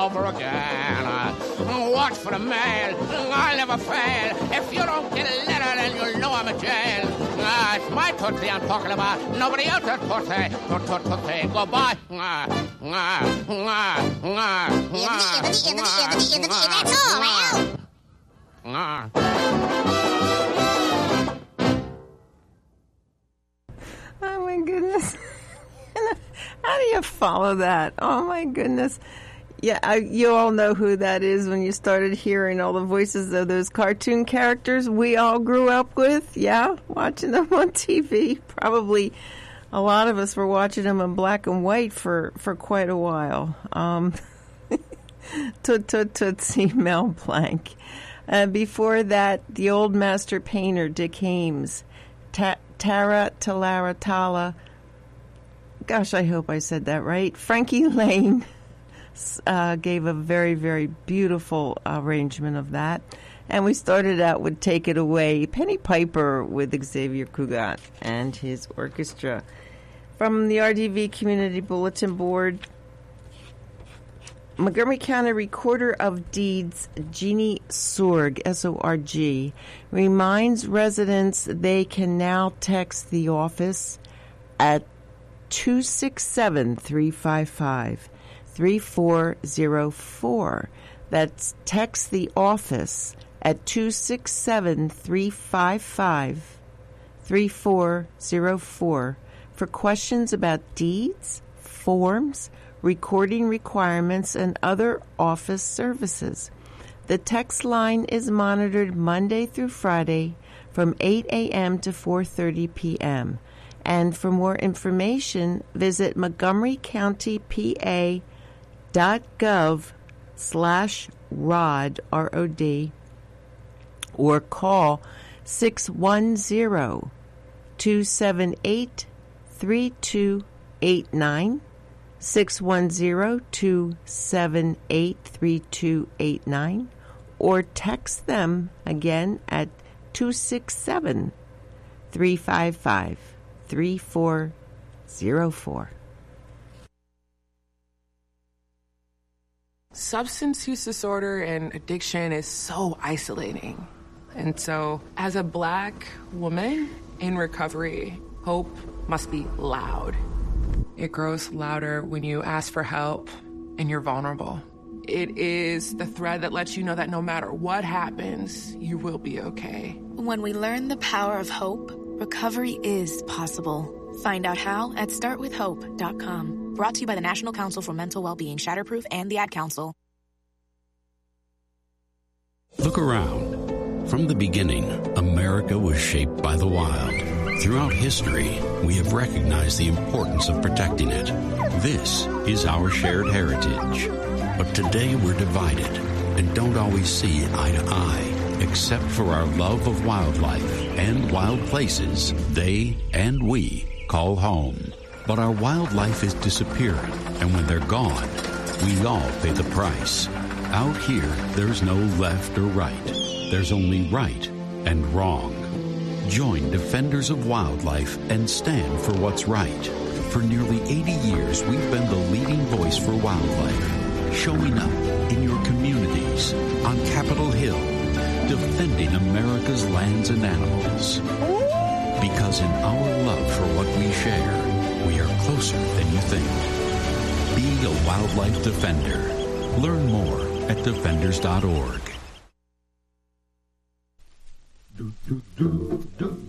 over again. Watch for the mail, I'll never fail. If you don't get a letter, then you'll know I'm in jail. It's my Tootsie I'm talking about, nobody else's Tootsie. Tootsie, goodbye. That's all, Al. Oh, my goodness. How do you follow that? Oh, my goodness. Yeah, you all know who that is when you started hearing all the voices of those cartoon characters we all grew up with. Yeah, watching them on TV. Probably a lot of us were watching them in black and white for quite a while. Tootsie Mel Blanc. Before that, the old master painter, Dick Ames. Tara Tala. Gosh, I hope I said that right. Frankie Lane gave a very, very beautiful arrangement of that. And we started out with Take It Away, Penny Piper with Xavier Cugat and his orchestra. From the RDV Community Bulletin Board, Montgomery County Recorder of Deeds Jeannie Sorg, S-O-R-G, reminds residents they can now text the office at 267-355-3404. That's text the office at 267-355-3404 for questions about deeds, forms, recording requirements, and other office services. The text line is monitored Monday through Friday from 8 a.m. to 4:30 p.m. And for more information, visit montgomerycountypa.gov/ROD, R-O-D, or call 610-278-3289, 610-278-3289, or text them again at 267-355-3404. Substance use disorder and addiction is so isolating. And so, as a Black woman in recovery, hope must be loud. It grows louder when you ask for help and you're vulnerable. It is the thread that lets you know that no matter what happens, you will be okay. When we learn the power of hope, recovery is possible. Find out how at startwithhope.com. Brought to you by the National Council for Mental Wellbeing, Shatterproof, and the Ad Council. Look around. From the beginning, America was shaped by the wild. Throughout history, we have recognized the importance of protecting it. This is our shared heritage. But today we're divided and don't always see eye to eye, except for our love of wildlife and wild places they and we call home. But our wildlife is disappearing, and when they're gone, we all pay the price. Out here, there's no left or right. There's only right and wrong. Join Defenders of Wildlife and stand for what's right. For nearly 80 years, we've been the leading voice for wildlife, showing up in your communities, on Capitol Hill, defending America's lands and animals. Because in our love for what we share, we are closer than you think. Be a wildlife defender. Learn more at defenders.org.